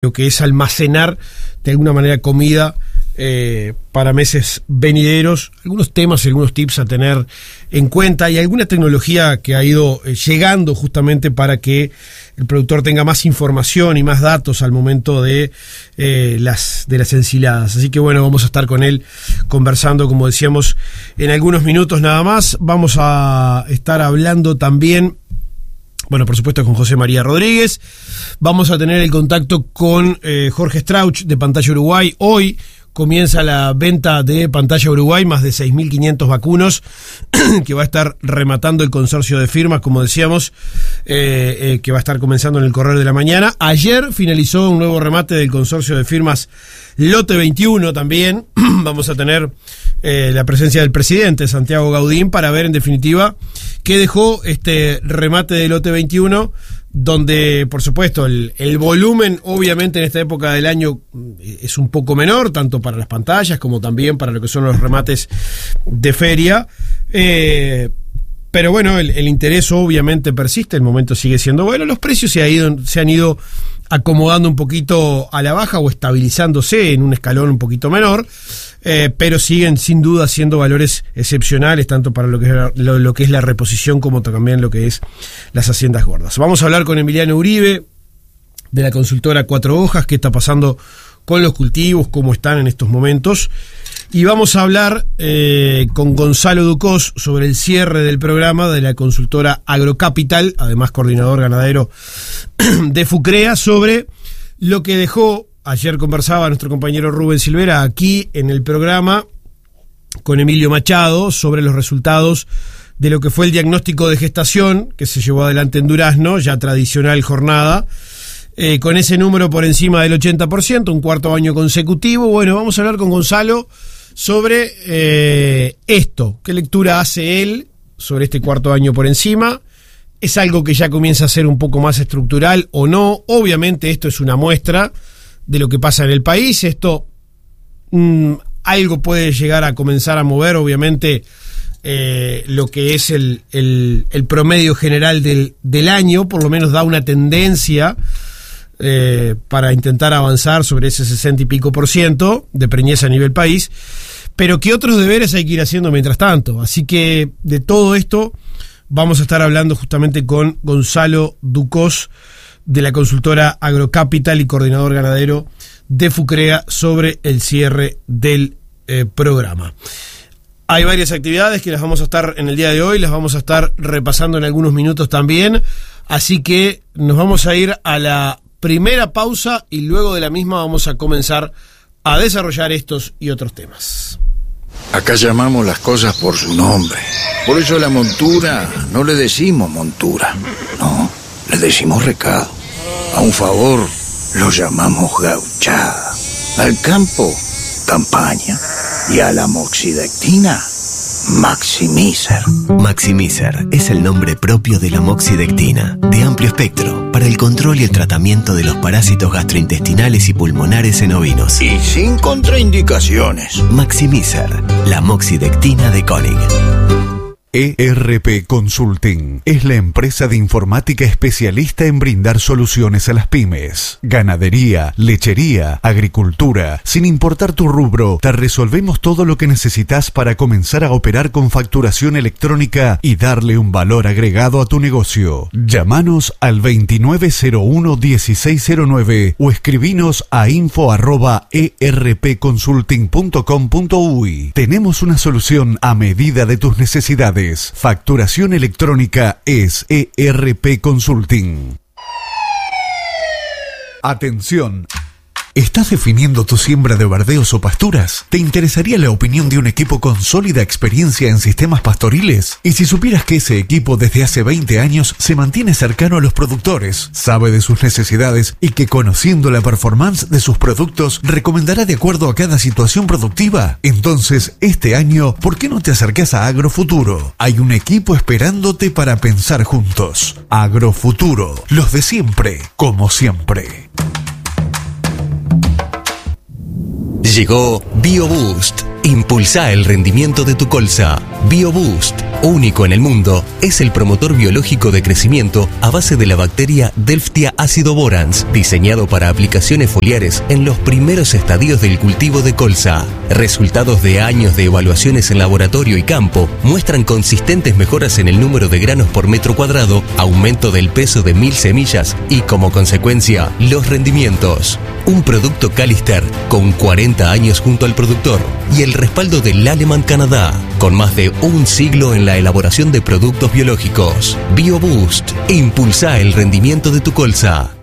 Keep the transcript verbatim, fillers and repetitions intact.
lo que es almacenar de alguna manera comida eh, para meses venideros, algunos temas y algunos tips a tener en cuenta y alguna tecnología que ha ido eh, llegando justamente para que el productor tenga más información y más datos al momento de eh, las de las ensiladas. Así que bueno, vamos a estar con él conversando, como decíamos, en algunos minutos nada más. Vamos a estar hablando también, bueno, por supuesto, con José María Rodríguez. Vamos a tener el contacto con eh, Jorge Strauch de Pantalla Uruguay. Hoy comienza la venta de Pantalla Uruguay, más de seis mil quinientos vacunos que va a estar rematando el consorcio de firmas, como decíamos, eh, eh, que va a estar comenzando en el correr de la mañana. Ayer finalizó un nuevo remate del consorcio de firmas Lote veintiuno también. Vamos a tener eh, la presencia del presidente Santiago Gaudín para ver en definitiva qué dejó este remate de Lote veintiuno, donde por supuesto el, el volumen obviamente en esta época del año es un poco menor, tanto para las pantallas como también para lo que son los remates de feria, eh, pero bueno, el, el interés obviamente persiste, el momento sigue siendo bueno, los precios se, ha ido, se han ido acomodando un poquito a la baja o estabilizándose en un escalón un poquito menor, eh, pero siguen sin duda siendo valores excepcionales, tanto para lo que, es la, lo, lo que es la reposición como también lo que es las haciendas gordas. Vamos a hablar con Emiliano Uribe, de la consultora Cuatro Hojas, qué está pasando con los cultivos, cómo están en estos momentos. Y vamos a hablar eh, con Gonzalo Ducós sobre el cierre del programa de la consultora Agrocapital, además coordinador ganadero de FUCREA, sobre lo que dejó, ayer conversaba nuestro compañero Rubén Silvera aquí en el programa con Emilio Machado, sobre los resultados de lo que fue el diagnóstico de gestación que se llevó adelante en Durazno, ya tradicional jornada, eh, con ese número por encima del ochenta por ciento, un cuarto año consecutivo. Bueno, vamos a hablar con Gonzalo sobre eh, esto, qué lectura hace él sobre este cuarto año por encima. ¿Es algo que ya comienza a ser un poco más estructural o no? Obviamente esto es una muestra de lo que pasa en el país. Esto mmm, algo puede llegar a comenzar a mover, obviamente, eh, lo que es el, el, el promedio general del, del año, por lo menos da una tendencia eh, para intentar avanzar sobre ese sesenta y pico por ciento de preñez a nivel país, pero que otros deberes hay que ir haciendo mientras tanto. Así que de todo esto vamos a estar hablando justamente con Gonzalo Ducós, de la consultora Agrocapital y coordinador ganadero de FUCREA, sobre el cierre del eh, programa. Hay varias actividades que las vamos a estar en el día de hoy, las vamos a estar repasando en algunos minutos también, así que nos vamos a ir a la primera pausa y luego de la misma vamos a comenzar a desarrollar estos y otros temas. Acá llamamos las cosas por su nombre. Por eso a la montura no le decimos montura, no, le decimos recado. A un favor lo llamamos gauchada. Al campo, campaña. Y a la moxidectina, Maximizer. Maximizer es el nombre propio de la moxidectina, de amplio espectro, para el control y el tratamiento de los parásitos gastrointestinales y pulmonares en ovinos. Y sin contraindicaciones. Maximizer, la moxidectina de Koenig. E R P Consulting es la empresa de informática especialista en brindar soluciones a las pymes. Ganadería, lechería, agricultura, sin importar tu rubro, te resolvemos todo lo que necesitas para comenzar a operar con facturación electrónica y darle un valor agregado a tu negocio. Llámanos al veintinueve cero uno dieciséis cero nueve o escribinos a info arroba erpconsulting punto com punto uy. Tenemos una solución a medida de tus necesidades. Facturación electrónica es E R P Consulting. Atención. ¿Estás definiendo tu siembra de verdeos o pasturas? ¿Te interesaría la opinión de un equipo con sólida experiencia en sistemas pastoriles? Y si supieras que ese equipo desde hace veinte años se mantiene cercano a los productores, sabe de sus necesidades y que, conociendo la performance de sus productos, recomendará de acuerdo a cada situación productiva? Entonces, este año, ¿por qué no te acercas a Agrofuturo? Hay un equipo esperándote para pensar juntos. Agrofuturo, los de siempre, como siempre. Llegó BioBoost. Impulsa el rendimiento de tu colza. BioBoost único en el mundo, es el promotor biológico de crecimiento a base de la bacteria Delftia acidoborans, diseñado para aplicaciones foliares en los primeros estadios del cultivo de colza. Resultados de años de evaluaciones en laboratorio y campo muestran consistentes mejoras en el número de granos por metro cuadrado, aumento del peso de mil semillas y, como consecuencia, los rendimientos. Un producto Calister con cuarenta años junto al productor y el respaldo del Aleman Canadá, con más de un siglo en la elaboración de productos biológicos. BioBoost, impulsa el rendimiento de tu colza.